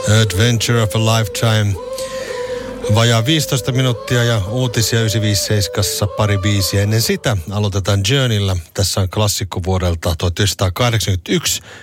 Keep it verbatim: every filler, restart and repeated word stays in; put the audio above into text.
Adventure of a Lifetime. Vajaa viisitoista minuuttia ja uutisia yhdeksänsataaviisikymmentäseitsemän, pari biisiä. Ennen sitä aloitetaan Journeyllä. Tässä on klassikko vuodelta tuhatyhdeksänsataakahdeksankymmentäyksi.